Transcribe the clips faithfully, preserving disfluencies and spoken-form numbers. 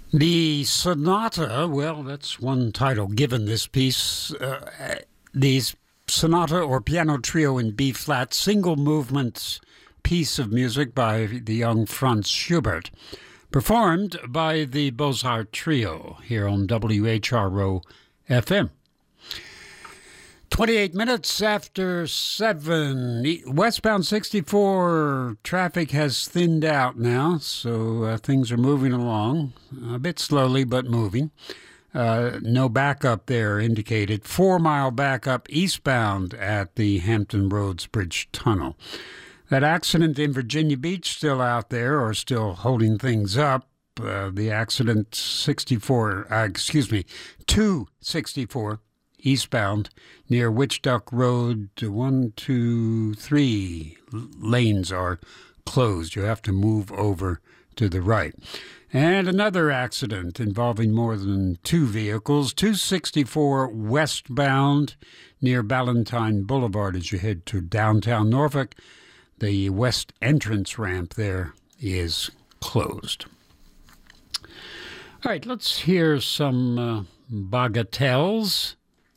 The sonata, well, that's one title given this piece. Uh, the sonata or piano trio in B flat, single movement piece of music by the young Franz Schubert, performed by the Beaux-Arts Trio here on W H R O F M. twenty-eight minutes after seven. Westbound sixty-four traffic has thinned out now, so uh, things are moving along a bit slowly, but moving. Uh, no backup there indicated. Four-mile backup eastbound at the Hampton Roads Bridge Tunnel. That accident in Virginia Beach still out there, or still holding things up. Uh, the accident sixty-four, uh, excuse me, two sixty-four. Eastbound near Witch Duck Road, one, two, three lanes are closed. You have to move over to the right. And another accident involving more than two vehicles, two sixty-four westbound near Ballantyne Boulevard as you head to downtown Norfolk. The west entrance ramp there is closed. All right, let's hear some uh, bagatelles.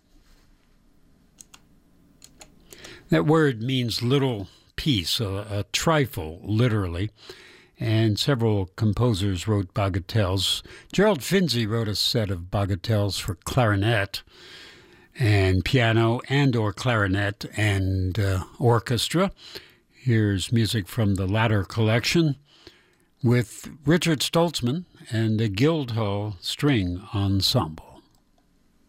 That word means little piece, a, a trifle, literally, and several composers wrote bagatelles. Gerald Finzi wrote a set of bagatelles for clarinet and piano and or clarinet and uh, orchestra. Here's music from the latter collection with Richard Stoltzman and the Guildhall String Ensemble.